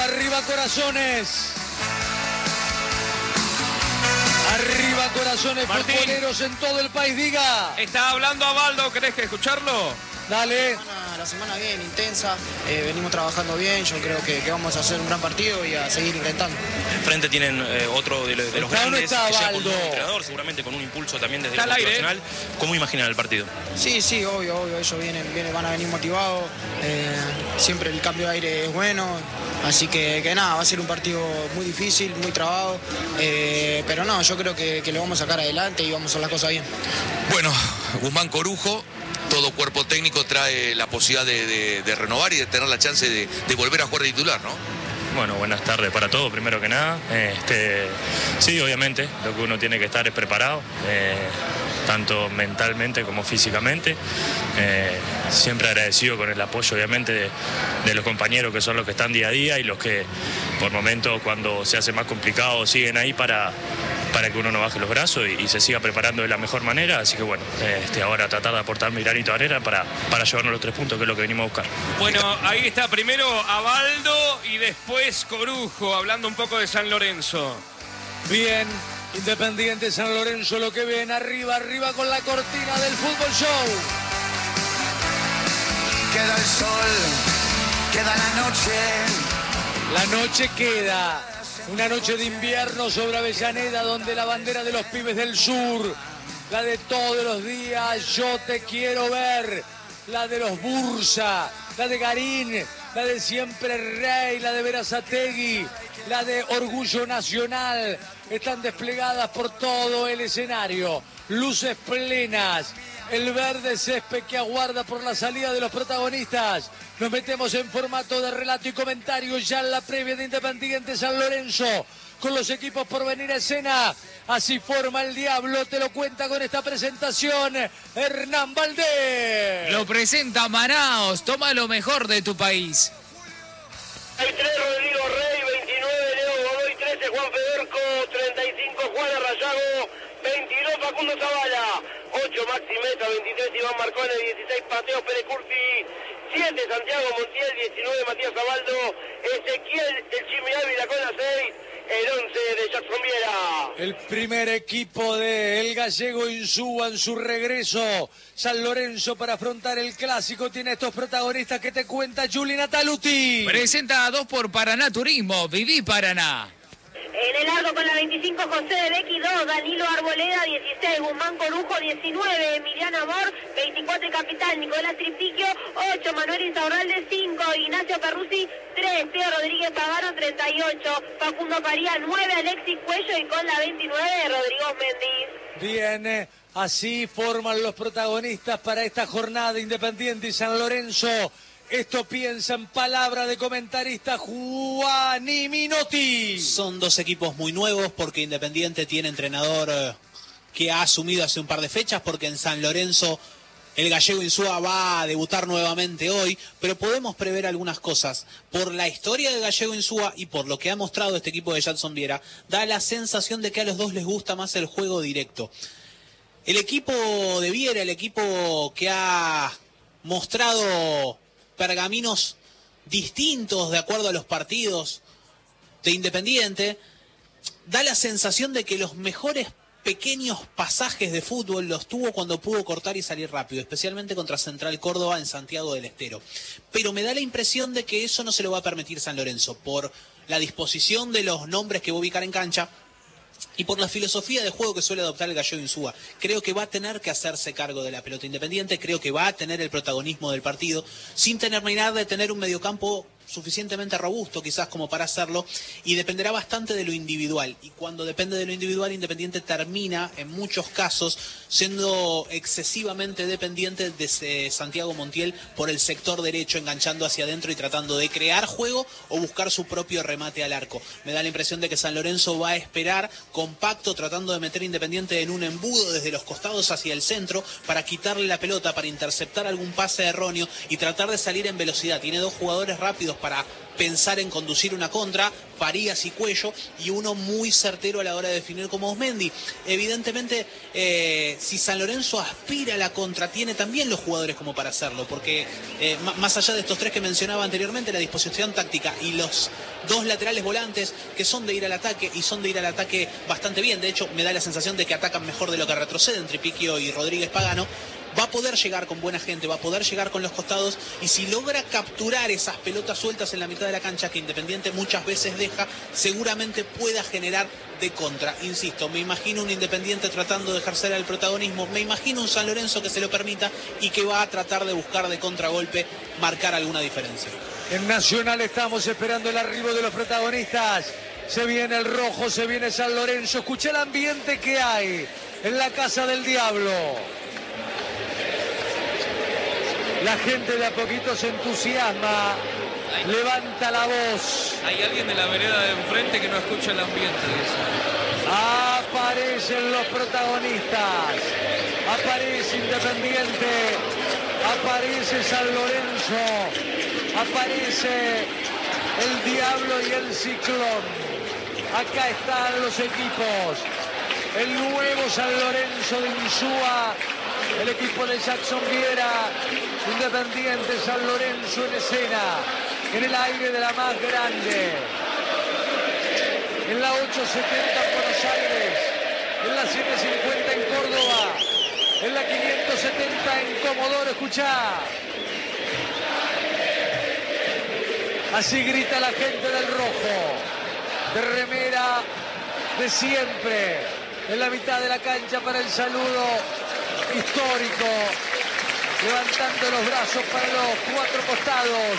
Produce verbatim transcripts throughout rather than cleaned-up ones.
arriba corazones. Arriba corazones futboleros en todo el país, diga. Está hablando Avaldo, ¿querés que escucharlo? Dale. La semana, la semana bien, intensa, eh, venimos trabajando bien, yo creo que, que vamos a hacer un gran partido y a seguir intentando. Enfrente tienen eh, otro de, de los Está, grandes, no está que ya con Avaldo. un entrenador, seguramente con un impulso también desde Está el al aire. nacional. ¿Cómo imaginan el partido? Sí, sí, obvio, obvio, ellos vienen, vienen, van a venir motivados, eh, siempre el cambio de aire es bueno, así que, que nada, va a ser un partido muy difícil, muy trabado, eh, pero no, yo creo que, que lo vamos a sacar adelante y vamos a hacer las cosas bien. Bueno, Guzmán Corujo, todo cuerpo técnico trae la posibilidad de, de, de renovar y de tener la chance de, de volver a jugar de titular, ¿no? Bueno, buenas tardes para todos, primero que nada. Este, sí, obviamente, lo que uno tiene que estar es preparado, eh, tanto mentalmente como físicamente. Eh, siempre agradecido con el apoyo, obviamente, de, de los compañeros que son los que están día a día y los que, por momentos, cuando se hace más complicado, siguen ahí para, para que uno no baje los brazos y, y se siga preparando de la mejor manera. Así que, bueno, este, ahora tratar de aportar mi granito de arena para, para llevarnos los tres puntos, que es lo que venimos a buscar. Bueno, ahí está primero Avaldo y después Corujo, hablando un poco de San Lorenzo. Bien, Independiente San Lorenzo, lo que ven arriba, arriba con la cortina del Fútbol Show. Queda el sol, queda la noche. La noche queda, una noche de invierno sobre Avellaneda, donde la bandera de los pibes del sur, la de todos los días, yo te quiero ver, la de los Bursa, la de Garín, la de Siempre Rey, la de Berazategui, la de Orgullo Nacional, están desplegadas por todo el escenario, luces plenas, el verde césped que aguarda por la salida de los protagonistas. Nos metemos en formato de relato y comentario ya en la previa de Independiente San Lorenzo, con los equipos por venir a escena. Así forma el Diablo, te lo cuenta con esta presentación Hernán Valdés. Lo presenta Manaos, toma lo mejor de tu país. Hay tres, Rodrigo Rey, veintinueve, Leo Godoy, trece, Juan Federico, treinta y cinco, Juan Arrayago, veintidós, Facundo Zavala, ocho, Maxi Mesa, veintitrés, Iván Marcone, dieciséis, Mateo Pérez Curti, siete, Santiago Montiel, diecinueve, Matías Abaldo, Ezequiel, el Chimi Ávila con la seis, el once de Jackson Viera. El primer equipo de El Gallego Insúa en su regreso. San Lorenzo para afrontar el clásico tiene estos protagonistas que te cuenta Juli Nataluti. Presenta a dos por Paraná Turismo, viví Paraná. En el arco con la veinticinco, José de Becky, dos, Danilo Arboleda, dieciséis, Guzmán Corujo, diecinueve, Emiliano Amor, veinticuatro, el capitán Nicolás Tripiquio, ocho, Manuel Insaurralde, cinco, Ignacio Perruzzi, tres, Teo Rodríguez Pagano, treinta y ocho, Facundo Paría, nueve, Alexis Cuello y con la veintinueve, Rodrigo Méndez. Bien, eh, así forman los protagonistas para esta jornada Independiente y San Lorenzo. Esto piensa en palabra de comentarista Juani Minotti. Son dos equipos muy nuevos porque Independiente tiene entrenador eh, que ha asumido hace un par de fechas, porque en San Lorenzo el Gallego Insúa va a debutar nuevamente hoy, pero podemos prever algunas cosas. Por la historia del Gallego Insúa y por lo que ha mostrado este equipo de Jackson Viera, da la sensación de que a los dos les gusta más el juego directo. El equipo de Viera, el equipo que ha mostrado pergaminos distintos de acuerdo a los partidos de Independiente, da la sensación de que los mejores pequeños pasajes de fútbol los tuvo cuando pudo cortar y salir rápido, especialmente contra Central Córdoba en Santiago del Estero. Pero me da la impresión de que eso no se lo va a permitir San Lorenzo, por la disposición de los nombres que va a ubicar en cancha y por la filosofía de juego que suele adoptar el Gallego Insúa. Creo que va a tener que hacerse cargo de la pelota Independiente, creo que va a tener el protagonismo del partido, sin terminar de tener un mediocampo suficientemente robusto quizás como para hacerlo, y dependerá bastante de lo individual, y cuando depende de lo individual Independiente termina en muchos casos siendo excesivamente dependiente de Santiago Montiel por el sector derecho, enganchando hacia adentro y tratando de crear juego o buscar su propio remate al arco. Me da la impresión de que San Lorenzo va a esperar compacto, tratando de meter Independiente en un embudo desde los costados hacia el centro para quitarle la pelota, para interceptar algún pase erróneo y tratar de salir en velocidad. Tiene dos jugadores rápidos elementos para pensar en conducir una contra, Farías y Cuello, y uno muy certero a la hora de definir como Osmendi. Evidentemente, eh, si San Lorenzo aspira a la contra, tiene también los jugadores como para hacerlo, porque eh, más allá de estos tres que mencionaba anteriormente, la disposición táctica y los dos laterales volantes que son de ir al ataque, y son de ir al ataque bastante bien. De hecho, me da la sensación de que atacan mejor de lo que retroceden, Tripiquio y Rodríguez Pagano. Va a poder llegar con buena gente, va a poder llegar con los costados, y si logra capturar esas pelotas sueltas en la mitad de la cancha que Independiente muchas veces deja, seguramente pueda generar de contra. Insisto, me imagino un Independiente tratando de ejercer el protagonismo, me imagino un San Lorenzo que se lo permita y que va a tratar de buscar de contragolpe marcar alguna diferencia. En Nacional estamos esperando el arribo de los protagonistas. Se viene el rojo, se viene San Lorenzo. Escuché el ambiente que hay en la Casa del Diablo. La gente de a poquito se entusiasma, hay, levanta la voz. Hay alguien de la vereda de enfrente que no escucha el ambiente, dice. Aparecen los protagonistas, aparece Independiente, aparece San Lorenzo, aparece el Diablo y el Ciclón. Acá están los equipos, el nuevo San Lorenzo de Insúa, el equipo de Jackson Viera, Independiente San Lorenzo en escena, en el aire de la más grande, en la ochocientos setenta en Buenos Aires, en la setecientos cincuenta en Córdoba, en la quinientos setenta en Comodoro. Escuchá, así grita la gente del rojo, de remera de siempre, en la mitad de la cancha para el saludo histórico, levantando los brazos para los cuatro costados.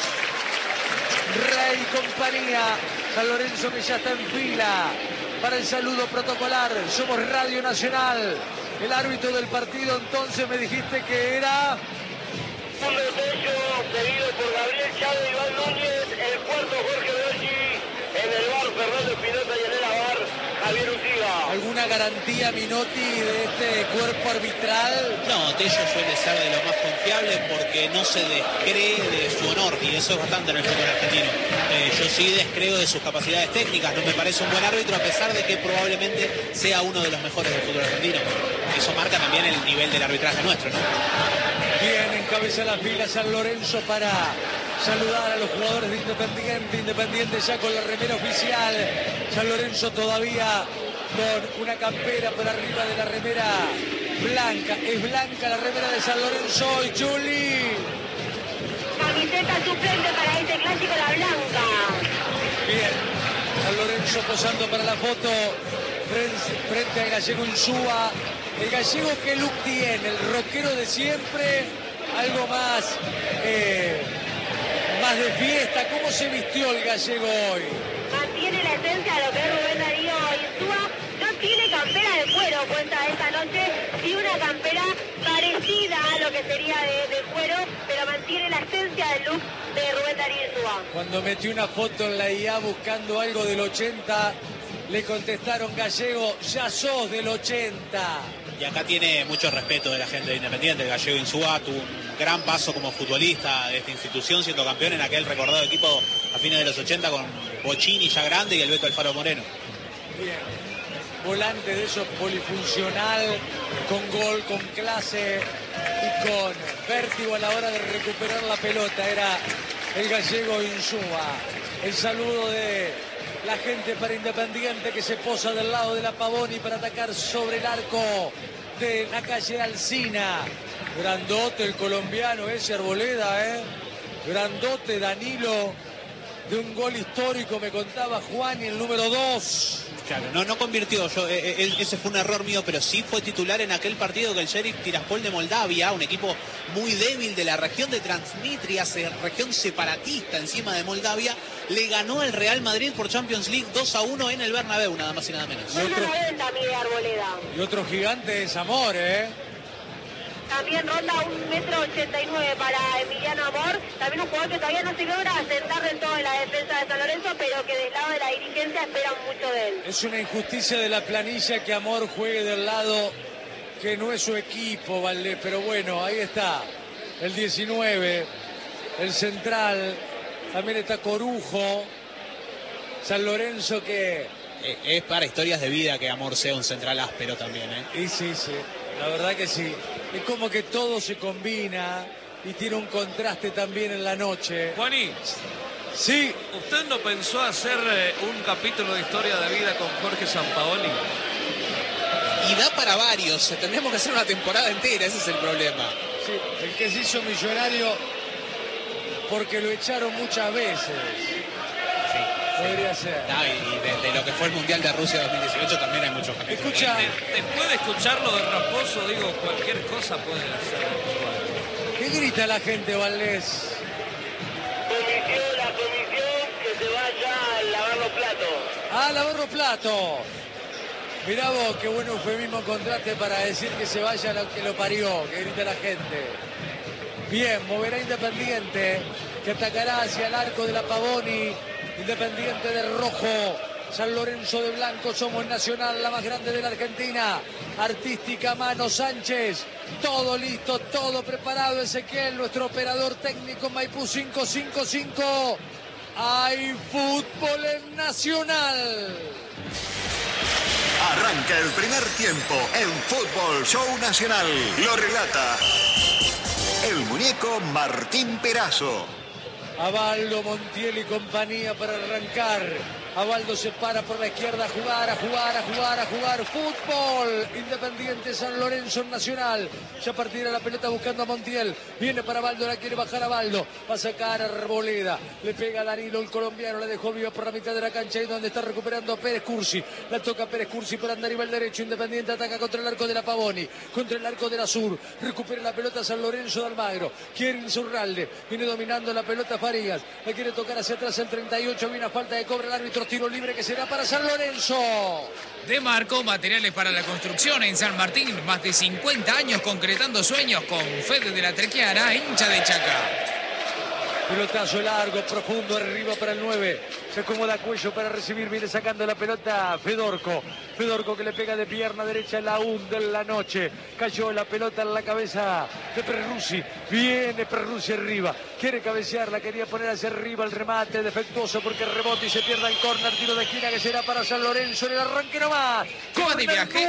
Rey y compañía, San Lorenzo que ya está en fila para el saludo protocolar. Somos Radio Nacional. El árbitro del partido entonces me dijiste que era... Un derecho seguido por Gabriel Chávez, Iván Núñez, el cuarto Jorge Bergi, en el bar Fernando Espinosa y en el bar Javier Utiga. ¿Alguna garantía, Minotti, de este cuerpo arbitral? No, Tello suele ser de lo más confiable porque no se descree de su honor, y eso es bastante en el fútbol argentino. Eh, yo sí descreo de sus capacidades técnicas, no me parece un buen árbitro, a pesar de que probablemente sea uno de los mejores del fútbol argentino. Eso marca también el nivel del arbitraje nuestro, ¿no? Bien, encabeza la fila San Lorenzo para saludar a los jugadores de Independiente. Independiente ya con la remera oficial. San Lorenzo todavía con una campera por arriba de la remera blanca. Es blanca la remera de San Lorenzo. Y Juli. Camiseta suplente para este clásico, la blanca. Bien, San Lorenzo posando para la foto frente, frente al gallego Insúa. El gallego, ¿qué look tiene? El rockero de siempre, algo más, eh, más de fiesta. ¿Cómo se vistió el gallego hoy? Mantiene la esencia de lo que es Rubén Darío Insúa. No tiene campera de cuero, cuenta esta noche, sí una campera parecida a lo que sería de, de cuero, pero mantiene la esencia del look de Rubén Darío Insúa. Cuando metió una foto en la I A buscando algo del ochenta, le contestaron: gallego, ya sos del ochenta. Y acá tiene mucho respeto de la gente de Independiente. El gallego Insúa tuvo un gran paso como futbolista de esta institución, siendo campeón en aquel recordado equipo a fines de los ochenta con Bocini ya grande y el Beto Alfaro Moreno. Bien, volante de esos polifuncional, con gol, con clase y con vértigo a la hora de recuperar la pelota. Era el gallego Insúa. El saludo de la gente para Independiente que se posa del lado de la Pavoni para atacar sobre el arco de la calle Alsina. Grandote el colombiano ese, Arboleda, ¿eh? Grandote Danilo, de un gol histórico, me contaba Juan, y el número dos. Claro, no, no convirtió, yo, eh, ese fue un error mío, pero sí fue titular en aquel partido que el Sheriff Tiraspol de Moldavia, un equipo muy débil de la región de Transnistria, región separatista encima de Moldavia, le ganó al Real Madrid por Champions League dos a uno en el Bernabéu, nada más y nada menos. Una noventa mide Arboleda. Y otro gigante es Amor, ¿eh? También ronda un metro ochenta y nueve para Emiliano Amor, también un jugador que todavía no se logra asentar del todo en la defensa de San Lorenzo, pero que del lado de la dirigencia esperan mucho de él. Es una injusticia de la planilla que Amor juegue del lado que no es su equipo, Valdés, pero bueno, ahí está, el diecinueve, el central, también está Corujo, San Lorenzo que... Eh, es para historias de vida que Amor sea un central áspero también, ¿eh? Y sí, sí, la verdad que sí. Es como que todo se combina y tiene un contraste también en la noche. Juaní, sí. ¿Usted no pensó hacer eh, un capítulo de historia de vida con Jorge Sampaoli? Y da para varios, tendríamos que hacer una temporada entera, ese es el problema. Sí, el que se hizo millonario porque lo echaron muchas veces. Sí, podría sí. ser. No, y de, de lo que fue el Mundial de Rusia dos mil dieciocho también hay muchos capítulos. Escucha. De, después de escucharlo de Raposo, digo, cualquier cosa puede hacer. ¿Qué grita la gente, Valdés? Comisión, la comisión que se vaya a lavar los platos. ¡Ah, lavar los platos! Mirá vos, qué buen eufemismo encontraste para decir que se vaya lo que lo parió, que grita la gente. Bien, moverá Independiente, que atacará hacia el arco de la Pavoni. Independiente de rojo, San Lorenzo de blanco, somos Nacional, la más grande de la Argentina. Artística Mano Sánchez, todo listo, todo preparado. Ezequiel, nuestro operador técnico, Maipú cinco cinco cinco. Hay fútbol en Nacional. Arranca el primer tiempo en Fútbol Show Nacional. Lo relata el muñeco Martín Perazo. Abaldo, Montiel y compañía para arrancar. Abaldo se para por la izquierda a jugar, a jugar, a jugar, a jugar. Fútbol. Independiente San Lorenzo Nacional. Ya partirá la pelota buscando a Montiel. Viene para Abaldo, la quiere bajar a Abaldo. Va a sacar a Arboleda. Le pega a Danilo, el colombiano. La dejó viva por la mitad de la cancha. Ahí donde está recuperando Pérez Cursi. La toca Pérez Cursi por andar y va al derecho. Independiente ataca contra el arco de la Pavoni. Contra el arco de la Sur. Recupera la pelota San Lorenzo de Almagro. Quiere Insaurralde. Viene dominando la pelota Farías. La quiere tocar hacia atrás el treinta y ocho. Viene a falta de cobra el árbitro. Tiro libre que será para San Lorenzo. Demarco materiales para la construcción en San Martín. Más de cincuenta años concretando sueños con Fede de la Trequiana, hincha de Chaca. Pelotazo largo, profundo, arriba para el nueve. Se acomoda Cuello para recibir, viene sacando la pelota Fedorco. Fedorco que le pega de pierna derecha, la hunde en la noche. Cayó la pelota en la cabeza de Perruzzi. Viene Perruzzi arriba. Quiere cabecear, la quería poner hacia arriba. El remate defectuoso porque rebote y se pierde el córner. Tiro de esquina que será para San Lorenzo en el arranque nomás. ¿Cómo de viaje?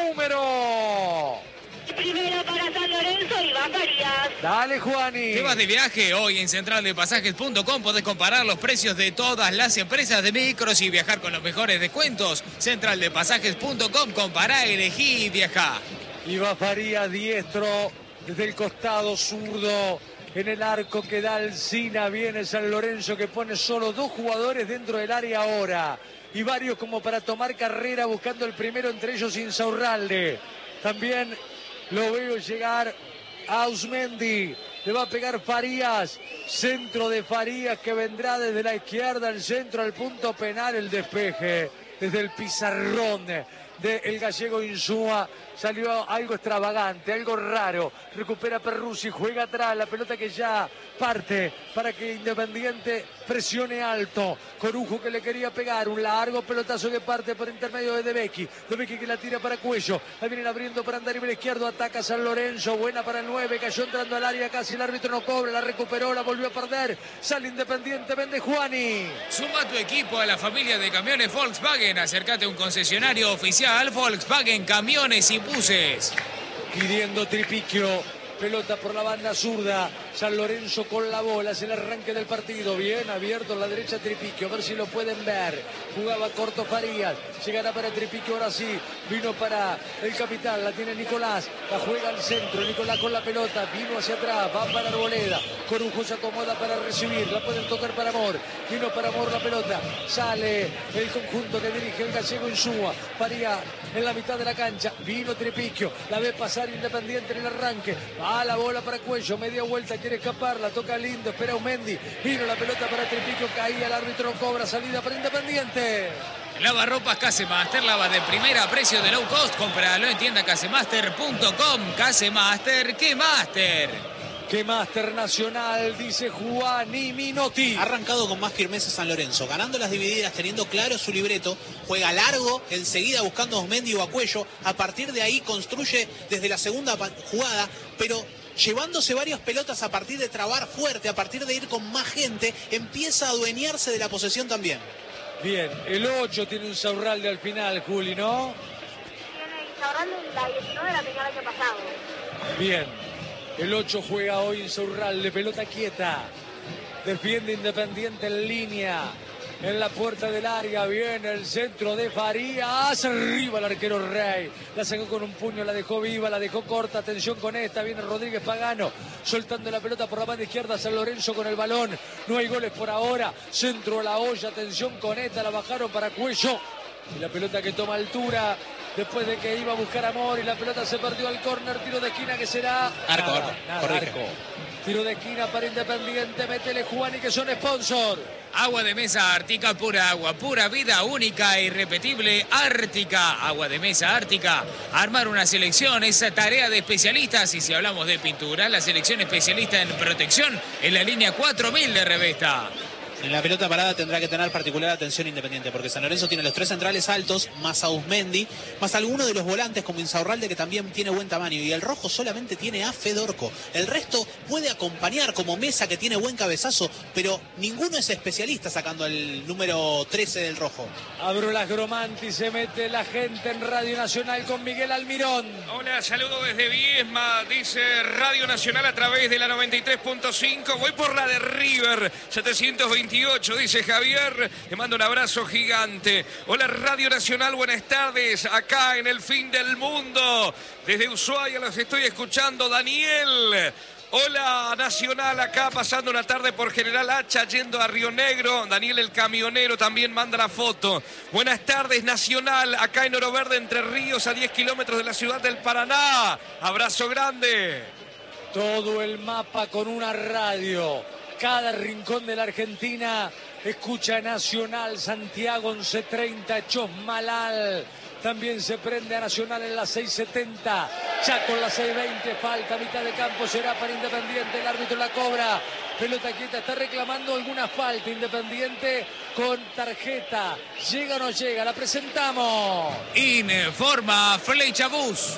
Número. Primero para San Lorenzo y va Farías. Dale, Juani. ¿Te vas de viaje? Hoy en central de pasajes punto com podés comparar los precios de todas las empresas de micros y viajar con los mejores descuentos. central de pasajes punto com, compará, elegí y viajá. Y va Farías diestro desde el costado zurdo. En el arco que da Alcina. Viene San Lorenzo que pone solo dos jugadores dentro del área ahora. Y varios como para tomar carrera buscando el primero, entre ellos Insaurralde. También lo veo llegar a Ausmendi. Le va a pegar Farías. Centro de Farías que vendrá desde la izquierda al centro, al punto penal. El despeje desde el pizarrón del gallego Insúa. Salió algo extravagante, algo raro. Recupera Perruzzi, juega atrás. La pelota que ya parte para que Independiente presione alto. Corujo que le quería pegar. Un largo pelotazo que parte por intermedio de De Becchi. De Becchi que la tira para Cuello. La vienen abriendo para andar y el izquierdo. Ataca San Lorenzo. Buena para el nueve. Cayó entrando al área. Casi el árbitro no cobra. La recuperó. La volvió a perder. Sale Independiente. Vende Juani. Suma tu equipo a la familia de camiones Volkswagen. Acércate a un concesionario oficial Volkswagen Camiones y Buses. Pidiendo Tripiquio. Pelota por la banda zurda. San Lorenzo con la bola. Es el arranque del partido. Bien abierto en la derecha Tripiquio. A ver si lo pueden ver. Jugaba corto Farías. Llegará para Tripiquio ahora sí. Vino para el capitán. La tiene Nicolás. La juega al centro. Nicolás con la pelota. Vino hacia atrás. Va para Arboleda. Corujo se acomoda para recibir. La pueden tocar para Amor. Vino para Amor la pelota. Sale el conjunto que dirige el gallego Insúa. Farías en la mitad de la cancha. Vino Tripiquio. La ve pasar Independiente en el arranque. Va la bola para Cuello. Media vuelta. Quiere escapar. La toca lindo. Espera Aumendi. Vino la pelota para Tripiquio. Caía. El árbitro cobra. Salida para Independiente. Lavarropas Casemaster, lava de primera a precio de low cost. Cómpralo en tienda casemaster punto com. Casemaster, ¿qué Master? ¡Qué Master Nacional! Dice Juani Minotti. Ha arrancado con más firmeza San Lorenzo, ganando las divididas, teniendo claro su libreto. Juega largo, enseguida buscando a Osmendi o a Cuello. A partir de ahí construye desde la segunda jugada, pero llevándose varias pelotas a partir de trabar fuerte, a partir de ir con más gente, empieza a adueñarse de la posesión también. Bien, el ocho tiene un Insaurralde al final, Juli, ¿no? Tiene Insaurralde la diecinueve, la tenía el año pasado. Bien, el ocho juega hoy Insaurralde, pelota quieta. Defiende Independiente en línea. En la puerta del área viene el centro de Farías. Arriba el arquero Rey. La sacó con un puño, la dejó viva, la dejó corta. Atención con esta. Viene Rodríguez Pagano soltando la pelota por la banda izquierda. San Lorenzo con el balón. No hay goles por ahora. Centro a la olla. Atención con esta. La bajaron para Cuello. Y la pelota que toma altura. Después de que iba a buscar a Mori. La pelota se perdió al córner. Tiro de esquina que será. Arco, nada, arco. Nada, Corrige. arco. Tiro de esquina para Independiente. Métele Juani que son sponsor. Agua de mesa Ártica, pura agua, pura vida, única e irrepetible. Ártica, agua de mesa Ártica. Armar una selección es tarea de especialistas. Y si hablamos de pintura, la selección especialista en protección en la línea cuatro mil de Revesta. En la pelota parada tendrá que tener particular atención Independiente, porque San Lorenzo tiene los tres centrales altos, más Ausmendi, más alguno de los volantes como Insaurralde, que también tiene buen tamaño, y el rojo solamente tiene a Fedorco. El resto puede acompañar, como Mesa, que tiene buen cabezazo, pero ninguno es especialista sacando el número trece del rojo. Abro las Gromanti, se mete la gente en Radio Nacional con Miguel Almirón. Hola, saludo desde Viesma, dice Radio Nacional a través de la noventa y tres punto cinco. Voy por la de River, setecientos veintiocho, dice Javier. Le mando un abrazo gigante. Hola, Radio Nacional, buenas tardes. Acá en el fin del mundo. Desde Ushuaia los estoy escuchando, Daniel. Hola, Nacional, acá pasando una tarde por General Hacha, yendo a Río Negro. Daniel el camionero también manda la foto. Buenas tardes, Nacional, acá en Oro Verde, Entre Ríos, a diez kilómetros de la ciudad del Paraná. Abrazo grande. Todo el mapa con una radio. Cada rincón de la Argentina escucha Nacional. Santiago once treinta, Chosmalal. También se prende a Nacional en la seis setenta. Chaco en la seis veinte. Falta mitad de campo. Será para Independiente. El árbitro la cobra. Pelota quieta. Está reclamando alguna falta. Independiente con tarjeta. ¿Llega o no llega? La presentamos. Informa Flecha Bus.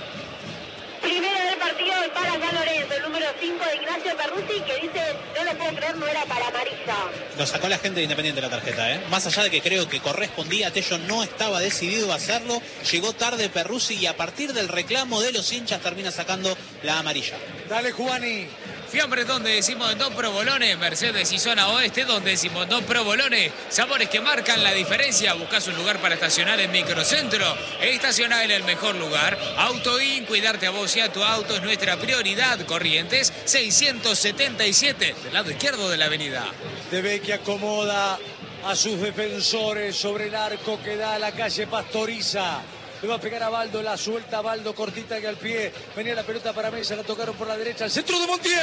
Primera del partido para San Lorenzo, el número cinco de Ignacio Perruzzi, que dice, no lo puedo creer, no era para amarilla. Lo sacó la gente de Independiente la tarjeta, ¿eh? Más allá de que creo que correspondía, Tello no estaba decidido a hacerlo, llegó tarde Perruzzi y a partir del reclamo de los hinchas termina sacando la amarilla. Dale, Juani. Fiambres donde decimos dos provolones, Mercedes y zona oeste donde decimos dos provolones, sabores que marcan la diferencia. Buscas un lugar para estacionar en Microcentro, estacionar en el mejor lugar. AutoIn, cuidarte a vos y a tu auto es nuestra prioridad. Corrientes seiscientos setenta y siete, del lado izquierdo de la avenida. De Vecchia acomoda a sus defensores sobre el arco que da a la calle Pastoriza. Le va a pegar a Baldo, la suelta Baldo, cortita que al pie. Venía la pelota para Mesa, la tocaron por la derecha. El centro de Montiel.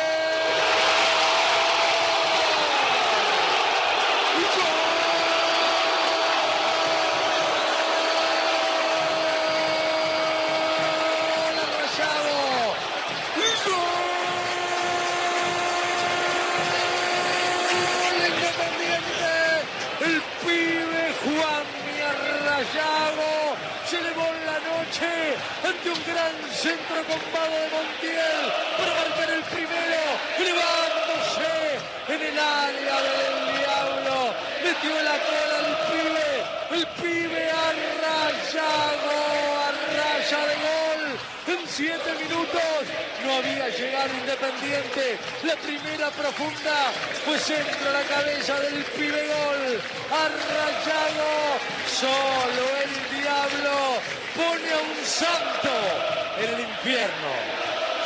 El pibe Juan Arrayago se elevó en la noche ante un gran centro combado de Montiel para marcar el primero, elevándose en el área del diablo, metió la cola el pibe, el pibe Arrayago, Arraya de gol. En siete minutos no había llegado Independiente. La primera profunda fue centro a la cabeza del pibe gol. Arrayago, solo el diablo pone a un santo en el infierno.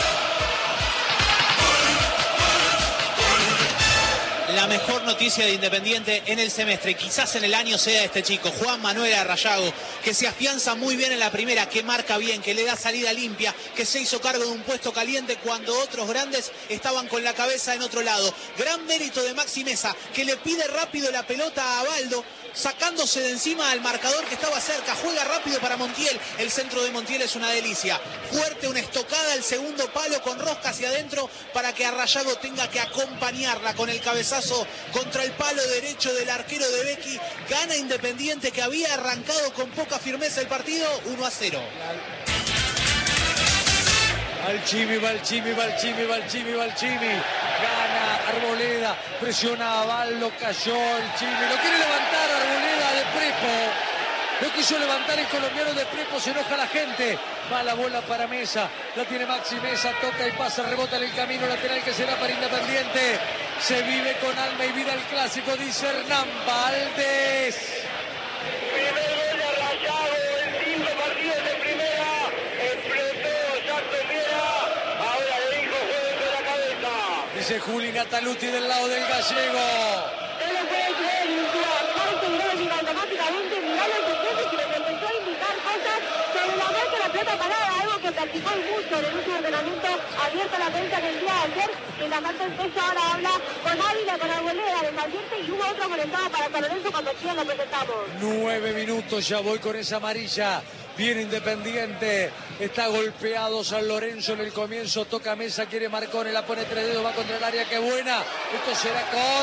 La mejor noticia de Independiente en el semestre, quizás en el año, sea este chico, Juan Manuel Arrayago, que se afianza muy bien en la primera, que marca bien, que le da salida limpia, que se hizo cargo de un puesto caliente cuando otros grandes estaban con la cabeza en otro lado. Gran mérito de Maxi Mesa, que le pide rápido la pelota a Baldo, sacándose de encima al marcador que estaba cerca. Juega rápido para Montiel. El centro de Montiel es una delicia. Fuerte, una estocada al segundo palo con rosca hacia adentro para que Arrayago tenga que acompañarla con el cabezazo contra el palo derecho del arquero de Becky. Gana Independiente, que había arrancado con poca firmeza el partido, uno a cero. Va el Chimi, va el Chimi, va el Chimi, va el Chimi, va el Chimi. Gana Arboleda, presiona a Baldo, cayó el Chimi. Lo quiere levantar Arboleda de Prepo. Lo quiso levantar el colombiano de Prepo, se enoja la gente. Va la bola para Mesa, la tiene Maxi Mesa, toca y pasa, rebota en el camino lateral que será para Independiente. Se vive con alma y vida el clásico, dice Hernán Valdés. Primer gol de Rayado en cinco partidos de primera. Explotó Jackson Viera. Ahora le dijo juegue con la cabeza. Dice Juli Nataluti del lado del gallego. No lo puede creer, Insúa. Marco miró automáticamente, miró los sucesos y les empezó a indicar cosas sobre la marca de la pelota parada, algo que practicó mucho en el último entrenamiento abierto a la prensa que el día de ayer. Mientras tanto el peso ahora habla con Ávila, con Arboleda, de Maldiente, y hubo otro molestado para San Lorenzo cuando aquí lo presentamos. Nueve minutos, ya voy con esa amarilla. Viene Independiente, está golpeado San Lorenzo en el comienzo, toca Mesa, quiere Marcone, la pone tres dedos, va contra el área, qué buena. Esto será con...